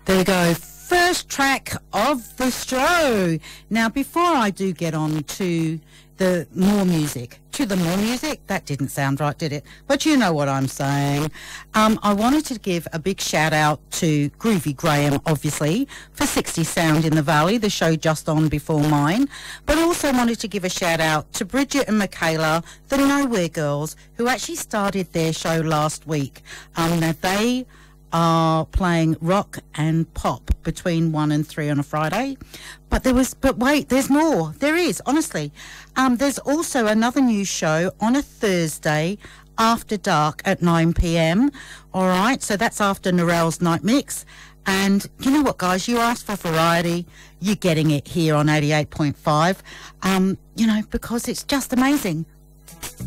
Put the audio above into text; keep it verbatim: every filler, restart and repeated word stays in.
There we go. First track of the show. Now, before I do get on to the more music, to the more music, that didn't sound right, did it? But you know what I'm saying. Um, I wanted to give a big shout out to Groovy Graham, obviously, for sixty Sound in the Valley, the show just on before mine. But also wanted to give a shout out to Bridget and Michaela, the Nowhere Girls, who actually started their show last week. Um, now they are playing rock and pop between one and three on a Friday. But there was, but wait, there's more. There is, honestly. Um, there's also another new show on a Thursday after dark at nine p.m. All right, so that's after Narelle's Night Mix. And you know what, guys? You asked for variety. You're getting it here on eighty-eight point five. Um, you know, because it's just amazing.